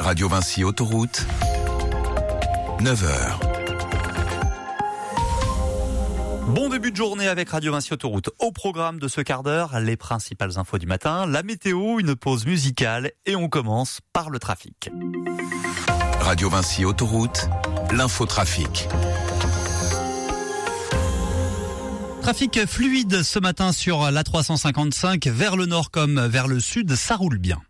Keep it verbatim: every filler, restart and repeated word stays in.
Radio Vinci Autoroute, neuf heures. Bon début de journée avec Radio Vinci Autoroute. Au programme de ce quart d'heure, les principales infos du matin, la météo, une pause musicale et on commence par le trafic. Radio Vinci Autoroute, l'infotrafic. Trafic fluide ce matin sur la trois cent cinquante-cinq, vers le nord comme vers le sud, ça roule bien.